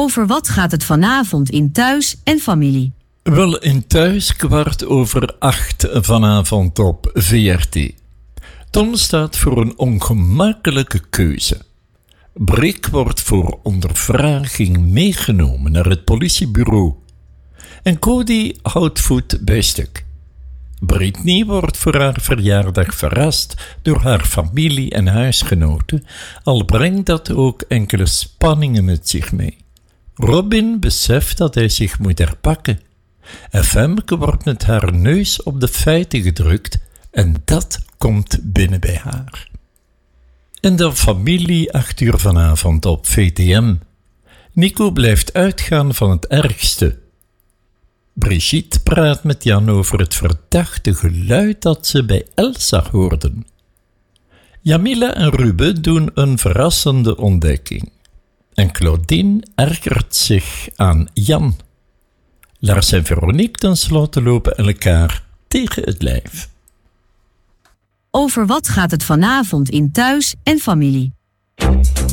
Over wat gaat het vanavond in Thuis en Familie? Wel, in Thuis 7:15 vanavond op VRT. Tom staat voor een ongemakkelijke keuze. Brik wordt voor ondervraging meegenomen naar het politiebureau. En Cody houdt voet bij stuk. Britney wordt voor haar verjaardag verrast door haar familie en huisgenoten, al brengt dat ook enkele spanningen met zich mee. Robin beseft dat hij zich moet herpakken. En Femke wordt met haar neus op de feiten gedrukt en dat komt binnen bij haar. En dan Familie 8:00 vanavond op VTM. Nico blijft uitgaan van het ergste. Brigitte praat met Jan over het verdachte geluid dat ze bij Elsa hoorden. Jamila en Ruben doen een verrassende ontdekking. En Claudine ergert zich aan Jan. Lars en Veronique tenslotte lopen elkaar tegen het lijf. Over wat gaat het vanavond in Thuis en Familie?